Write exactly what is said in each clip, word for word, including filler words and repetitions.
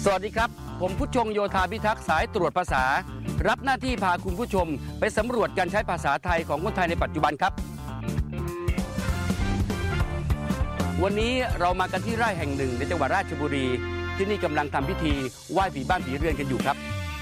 สวัสดีครับผมผู้ชงโยธาพิทักษ์สายตรวจภาษารับหน้าที่พาคุณผู้ชมไปสำรวจการใช้ภาษาไทยของคนไทยในปัจจุบันครับวันนี้เรามากันที่ไร่แห่งหนึ่งในจังหวัดราชบุรีที่นี่กำลังทำพิธีไหว้ผีบ้านผีเรือนกันอยู่ครับ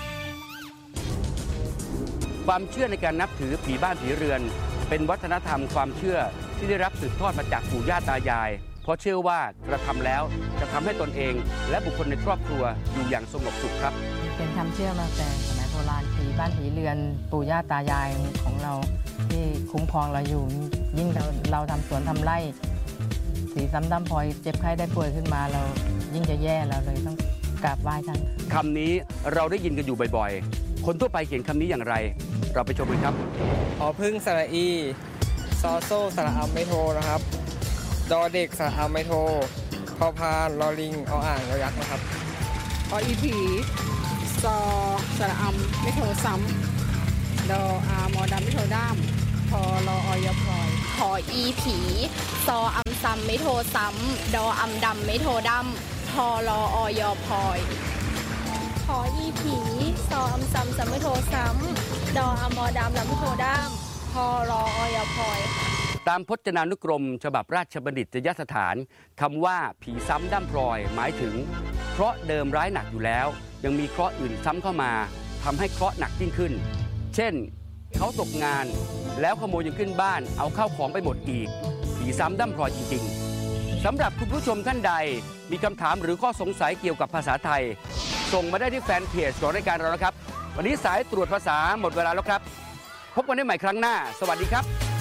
ความเชื่อในการนับถือผีบ้านผีเรือนเป็นวัฒนธรรมความเชื่อที่ได้รับสืบทอดมาจากปู่ย่าตายายเพราะเชื่อว่ากระทำแล้วจะทำให้ตนเองและบุคคลในครอบครัวอยู่อย่างสงบสุขครับเป็นความเชื่อมาแต่สมัยโบราณผีบ้านผีเรือนปู่ย่าตายายของเราที่คุ้มครองเราอยู่ยิ่งเราเราทำสวนทำไร่สีซ้ำดำพลอยเจ็บไข้ได้ป่วยขึ้นมาเรายิ่งจะแย่เราเลยต้องกราบไหว้ท่านคำนี้เราได้ยินกันอยู่บ่อยๆคนทั่วไปเขียนคำนี้อย่างไรเราไปชมกันครับหอพึ่งสระอีซอโซ่สระอัมไม่โทนะครับดอเด็กสระอัมไม่โทพอพานลอลิงเอาอ่างยอยักษ์นะครับพออีผีซอสระอัมไม่โทซ้ำดออามอดำไม่โทด้ามพอรออยพลอยพออีผีซออัมซัมไม่โทซ้ำดออัมดำไม่โทดำพอรออยพลอยพออีผีซออัมซัมซัมไม่โทซ้ำดออัมมอดำดำไม่โทด้ามพอรออยพลอยตามพจนานุกรมฉบับราชบัณฑิตยสถานคำว่าผีซ้ำด้ำพลอยหมายถึงเคราะห์เดิมร้ายหนักอยู่แล้วยังมีเคราะห์อื่นซ้ำเข้ามาทำให้เคราะห์หนักยิ่งขึ้นเช่นเขาตกงานแล้วขโมยยังขึ้นบ้านเอาเข้าของไปหมดอีกผีซ้ำด้ำพลอยจริงๆสำหรับคุณผู้ชมท่านใดมีคำถามหรือข้อสงสัยเกี่ยวกับภาษาไทยส่งมาได้ที่แฟนเพจของรายการเรานะครับวันนี้สายตรวจภาษาหมดเวลาแล้วครับพบกันได้ใหม่ครั้งหน้าสวัสดีครับ